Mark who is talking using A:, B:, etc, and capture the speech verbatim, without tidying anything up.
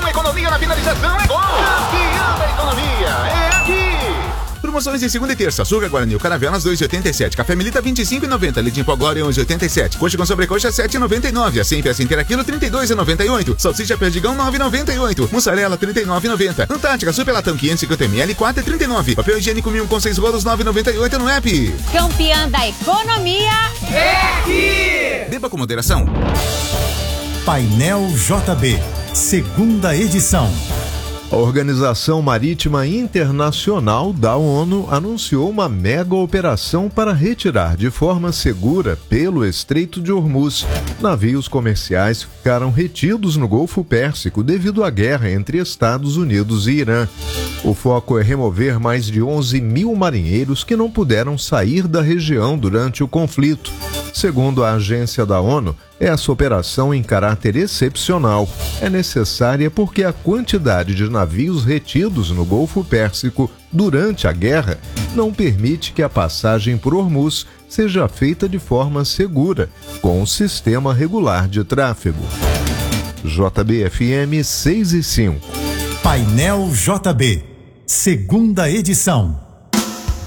A: com economia na finalização é gol. Campeão da economia é aqui. Promoções de segunda e terça. Açúcar Guarani Caravelas dois e oitenta e sete. Café Melita vinte e cinco e noventa. Leite em pó Glória onze e oitenta e sete. Coxa com sobrecoxa sete e noventa e nove. Assim peça inteira quilo trinta e dois e noventa e oito. Salsicha Perdigão nove e noventa e oito. Mussarela trinta e nove e noventa. Antártica Super Latão quinhentos e cinquenta mililitros quatro e trinta e nove. Papel higiênico mil com seis rolos nove e noventa e oito no app.
B: Campeã da economia é aqui.
A: Beba com moderação.
C: Painel J B, segunda edição.
D: A Organização Marítima Internacional da ONU anunciou uma mega operação para retirar de forma segura pelo Estreito de Hormuz. Navios comerciais ficaram retidos no Golfo Pérsico devido à guerra entre Estados Unidos e Irã. O foco é remover mais de onze mil marinheiros que não puderam sair da região durante o conflito. Segundo a agência da ONU, essa operação em caráter excepcional é necessária porque a quantidade de navios retidos no Golfo Pérsico durante a guerra não permite que a passagem por Hormuz seja feita de forma segura, com um sistema regular de tráfego. J B F M seis e cinco.
C: Painel J B, segunda edição.